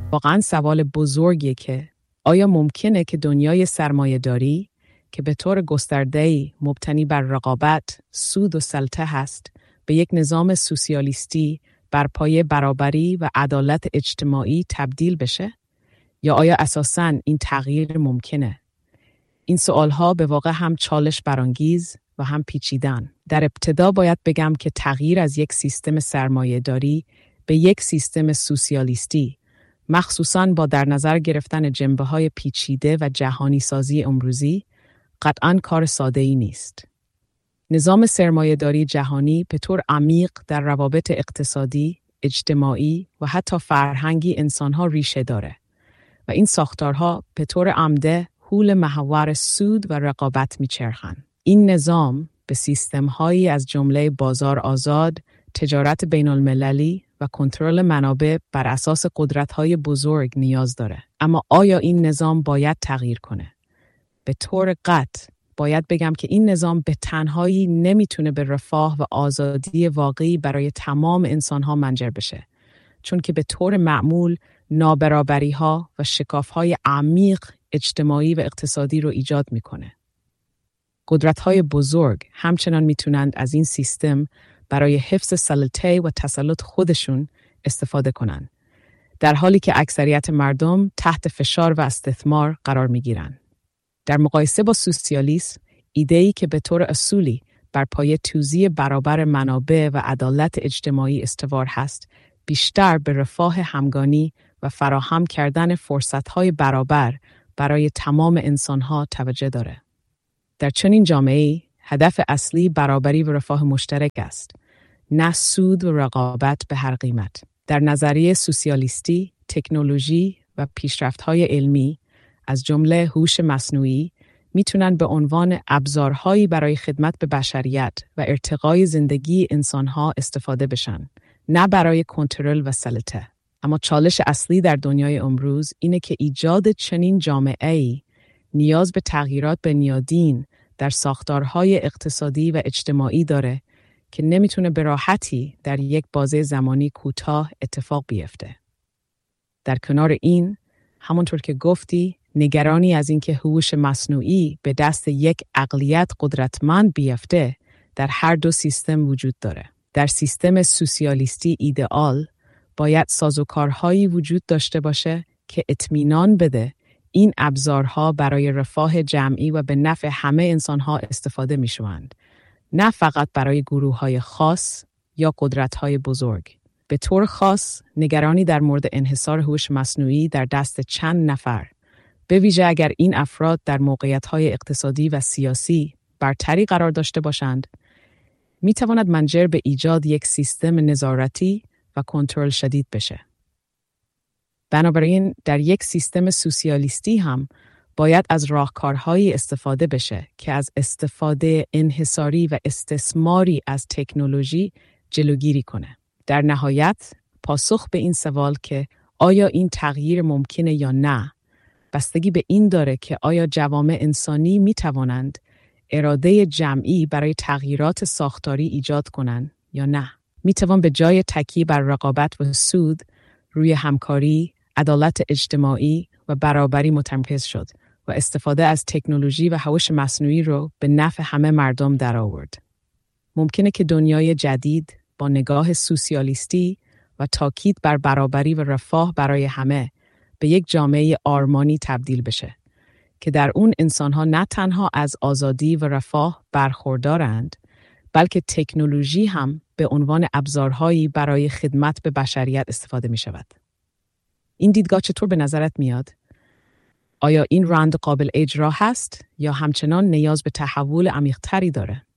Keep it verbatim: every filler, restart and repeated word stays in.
واقعا سوال بزرگیه که آیا ممکنه که دنیای سرمایه‌داری که به طور گسترده‌ای مبتنی بر رقابت، سود و سلطه هست، به یک نظام سوسیالیستی بر پایه برابری و عدالت اجتماعی تبدیل بشه؟ یا آیا اساساً این تغییر ممکنه؟ این سوالها به واقع هم چالش برانگیز و هم پیچیدن. در ابتدا باید بگم که تغییر از یک سیستم سرمایه‌داری به یک سیستم سوسیالیستی، مخصوصاً با در نظر گرفتن جنبه‌های پیچیده و جهانی سازی امروزی، قطعاً کار ساده‌ای نیست. نظام سرمایه‌داری جهانی به طور عمیق در روابط اقتصادی، اجتماعی و حتی فرهنگی انسان‌ها ریشه داره و این ساختارها به طور عمده حول محور سود و رقابت می‌چرخن. این نظام به سیستم‌هایی از جمله بازار آزاد، تجارت بین‌المللی و کنترل منابع بر اساس قدرت‌های بزرگ نیاز داره. اما آیا این نظام باید تغییر کنه؟ به طور قطع باید بگم که این نظام به تنهایی نمیتونه به رفاه و آزادی واقعی برای تمام انسان‌ها منجر بشه، چون که به طور معمول نابرابری‌ها و شکاف‌های عمیق اجتماعی و اقتصادی رو ایجاد میکنه. قدرت‌های بزرگ همچنان میتونند از این سیستم برای حفظ سلطه و تسلط خودشون استفاده کنن، در حالی که اکثریت مردم تحت فشار و استثمار قرار میگیرن. در مقایسه با سوسیالیسم، ایده‌ای که به طور اصولی بر پایه توزیع برابر منابع و عدالت اجتماعی استوار هست، بیشتر به رفاه همگانی و فراهم کردن فرصت‌های برابر برای تمام انسان‌ها توجه داره. در چنین جامعه‌ای، هدف اصلی برابری و رفاه مشترک است، نه سود و رقابت به هر قیمت. در نظریه سوسیالیستی، تکنولوژی و پیشرفت‌های علمی از جمله هوش مصنوعی میتونن به عنوان ابزارهایی برای خدمت به بشریت و ارتقای زندگی انسان‌ها استفاده بشن، نه برای کنترل و سلطه. اما چالش اصلی در دنیای امروز اینه که ایجاد چنین جامعه‌ای نیاز به تغییرات بنیادین در ساختارهای اقتصادی و اجتماعی داره که نمیتونه به راحتی در یک بازه زمانی کوتاه اتفاق بیفته. در کنار این، همونطور که گفتی، نگرانی از اینکه هوش مصنوعی به دست یک اقلیت قدرتمند بیفته در هر دو سیستم وجود داره. در سیستم سوسیالیستی ایدئال باید سازوکارهایی وجود داشته باشه که اطمینان بده این ابزارها برای رفاه جمعی و به نفع همه انسانها استفاده میشوند، نه فقط برای گروه‌های خاص یا قدرت‌های بزرگ. به طور خاص، نگرانی در مورد انحصار هوش مصنوعی در دست چند نفر، به ویژه اگر این افراد در موقعیت‌های اقتصادی و سیاسی برتری قرار داشته باشند، می‌تواند منجر به ایجاد یک سیستم نظارتی و کنترل شدید بشه. بنابراین در یک سیستم سوسیالیستی هم باید از راهکارهایی استفاده بشه که از استفاده انحصاری و استثماری از تکنولوژی جلوگیری کنه. در نهایت، پاسخ به این سوال که آیا این تغییر ممکنه یا نه، بستگی به این داره که آیا جوامع انسانی می توانند اراده جمعی برای تغییرات ساختاری ایجاد کنند یا نه. می توان به جای تکیه بر رقابت و سود روی همکاری، عدالت اجتماعی و برابری متمرکز شد و استفاده از تکنولوژی و هوش مصنوعی رو به نفع همه مردم در آورد. ممکنه که دنیای جدید با نگاه سوسیالیستی و تاکید بر برابری و رفاه برای همه به یک جامعه آرمانی تبدیل بشه که در اون انسانها نه تنها از آزادی و رفاه برخوردارند، بلکه تکنولوژی هم به عنوان ابزارهایی برای خدمت به بشریت استفاده می شود. این دیدگاه چطور به نظرت میاد؟ آیا این روند قابل اجرا هست یا همچنان نیاز به تحول عمیق‌تری داره؟